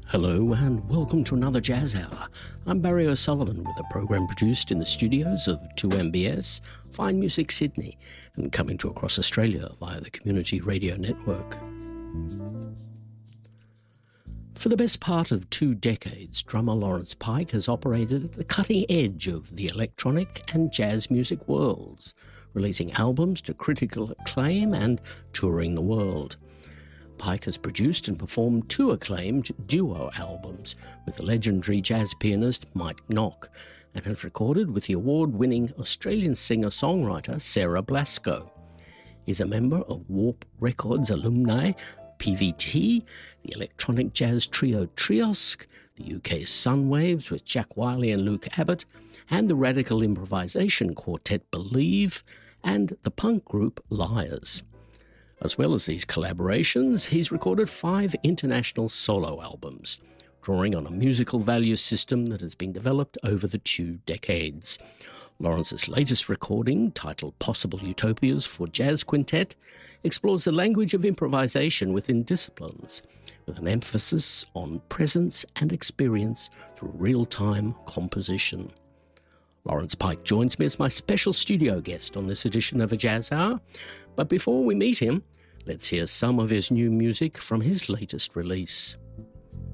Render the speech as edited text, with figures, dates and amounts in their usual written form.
Hello and welcome to another Jazz Hour. I'm Barry O'Sullivan with a program produced in the studios of 2MBS, Fine Music Sydney, and coming to across Australia via the Community Radio Network. For the best part of 2 decades, drummer Lawrence Pike has operated at the cutting edge of the electronic and jazz music worlds, releasing albums to critical acclaim and touring the world. Pike has produced and performed 2 acclaimed duo albums with the legendary jazz pianist Mike Nock, and has recorded with the award-winning Australian singer-songwriter Sarah Blasko. He's a member of Warp Records alumni PVT, the electronic jazz trio Triosk, the UK Sunwaves with Jack Wiley and Luke Abbott, and the radical improvisation quartet Believe, and the punk group Liars. As well as these collaborations, he's recorded 5 international solo albums, drawing on a musical value system that has been developed over the 2 decades. Lawrence's latest recording, titled Possible Utopias for Jazz Quintet, explores the language of improvisation within disciplines, with an emphasis on presence and experience through real-time composition. Lawrence Pike joins me as my special studio guest on this edition of A Jazz Hour, but before we meet him, let's hear some of his new music from his latest release.